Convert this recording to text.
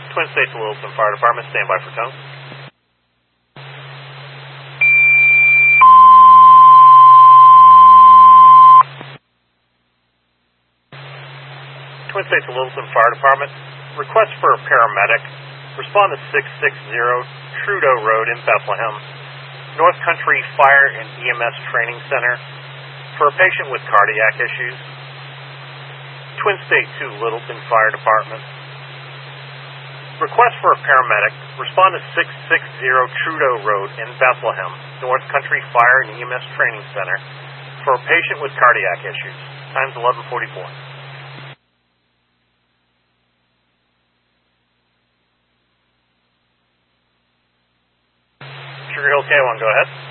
Twin States Littleton Fire Department, stand by for tone. Twin States Littleton Fire Department, request for a paramedic. Respond to 660 Trudeau Road in Bethlehem, North Country Fire and EMS Training Center, for a patient with cardiac issues. Twin State 2 Littleton Fire Department, request for a paramedic. Respond to 660 Trudeau Road in Bethlehem, North Country Fire and EMS Training Center, for a patient with cardiac issues. Time's 11:44. Sugar Hill K1, go ahead.